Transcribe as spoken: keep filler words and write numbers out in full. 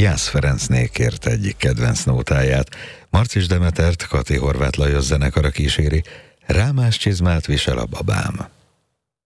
Jász Ferencné kérte egyik kedvenc nótáját. Marcis Demetert Kati Horváth Lajos zenekara kíséri. Rámás csizmát visel a babám.